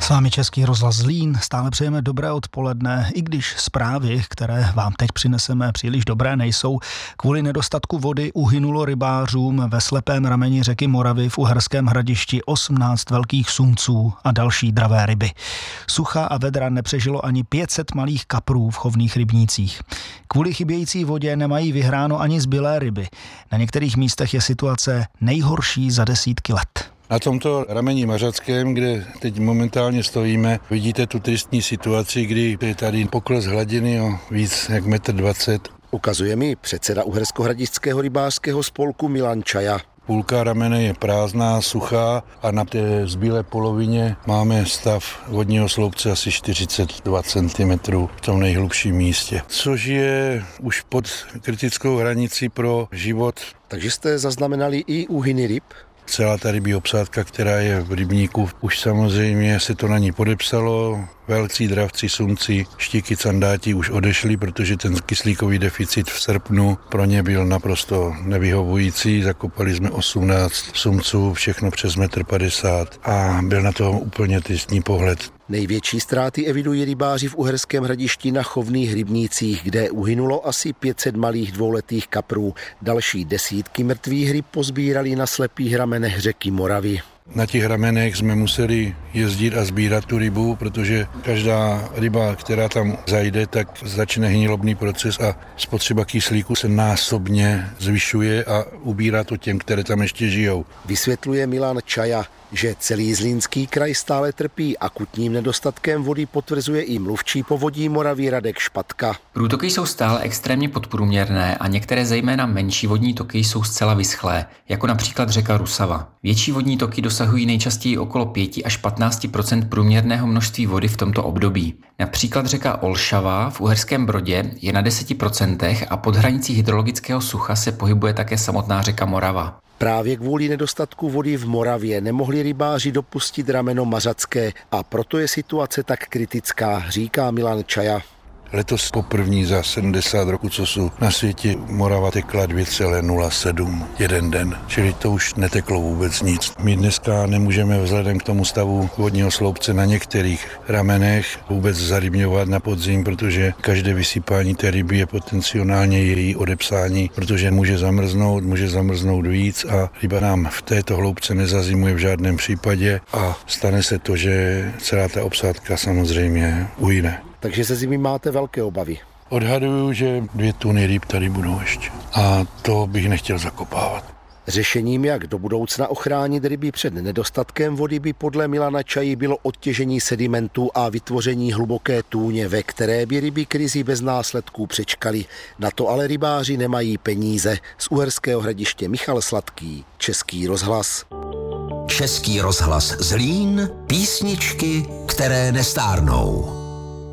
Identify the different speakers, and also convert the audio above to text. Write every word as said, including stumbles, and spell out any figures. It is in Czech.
Speaker 1: S vámi Český rozhlas Zlín, stále přejeme dobré odpoledne, i když zprávy, které vám teď přineseme, příliš dobré nejsou. Kvůli nedostatku vody uhynulo rybářům ve slepém rameni řeky Moravy v Uherském Hradišti osmnáct velkých sumců a další dravé ryby. Sucha a vedra nepřežilo ani pět set malých kaprů v chovných rybnících. Kvůli chybějící vodě nemají vyhráno ani zbylé ryby. Na některých místech je situace nejhorší za desítky let.
Speaker 2: Na tomto rameni Mařackém, kde teď momentálně stojíme, vidíte tu tristní situaci, kdy je tady pokles hladiny o víc jak metr dvacet.
Speaker 3: Ukazuje mi předseda Uherskohradišťského rybářského spolku Milan Čaja.
Speaker 2: Půlka ramene je prázdná, suchá a na té zbylé polovině máme stav vodního sloupce asi čtyřicet dva centimetrů v tom nejhlubším místě, což je už pod kritickou hranicí pro život.
Speaker 3: Takže jste zaznamenali i úhyny ryb?
Speaker 2: Celá ta rybí obsádka, která je v rybníku, už samozřejmě se to na ní podepsalo. Velcí, dravci, sumci, štíky, candáti už odešli, protože ten kyslíkový deficit v srpnu pro ně byl naprosto nevyhovující. Zakopali jsme osmnáct sumců, všechno přes metr padesát a byl na to úplně tristní pohled.
Speaker 3: Největší ztráty evidují rybáři v Uherském Hradišti na chovných rybnících, kde uhynulo asi pět set malých dvouletých kaprů. Další desítky mrtvých ryb pozbírali na slepých ramenech řeky Moravy.
Speaker 2: Na těch ramenech jsme museli jezdit a sbírat tu rybu, protože každá ryba, která tam zajde, tak začne hnilobný proces a spotřeba kyslíku se násobně zvyšuje a ubírá to těm, které tam ještě žijou.
Speaker 3: Vysvětluje Milan Čaja, že celý Zlínský kraj stále trpí akutním nedostatkem vody, potvrzuje i mluvčí Povodí Moravy Radek Špatka.
Speaker 4: Průtoky jsou stále extrémně podprůměrné a některé zejména menší vodní toky jsou zcela vyschlé, jako například řeka Rusava. Větší vodní toky dosahují nejčastěji okolo pět až patnáct procent průměrného množství vody v tomto období. Například řeka Olšava v Uherském Brodě je na deset procent a pod hranicí hydrologického sucha se pohybuje také samotná řeka Morava.
Speaker 3: Právě kvůli nedostatku vody v Moravě nemohli rybáři dopustit rameno Mařacké a proto je situace tak kritická, říká Milan Čaja.
Speaker 2: Letos poprvní za sedmdesát roku, co jsou na světě, Morava tekla dvě celá nula sedm jeden den, čili to už neteklo vůbec nic. My dneska nemůžeme vzhledem k tomu stavu vodního sloupce na některých ramenech vůbec zarybňovat na podzim, protože každé vysypání té ryby je potenciálně její odepsání, protože může zamrznout, může zamrznout víc a ryba nám v této hloubce nezazimuje v žádném případě a stane se to, že celá ta obsádka samozřejmě uhyne.
Speaker 3: Takže ze zimy máte velké obavy.
Speaker 2: Odhaduju, že dvě tuny ryb tady budou ještě. A to bych nechtěl zakopávat.
Speaker 3: Řešením, jak do budoucna ochránit ryby před nedostatkem vody, by podle Milana Čaji bylo odtěžení sedimentu a vytvoření hluboké tůně, ve které by ryby krizi bez následků přečkaly. Na to ale rybáři nemají peníze. Z Uherského Hradiště Michal Sladký, Český rozhlas.
Speaker 5: Český rozhlas Zlín, písničky, které nestárnou.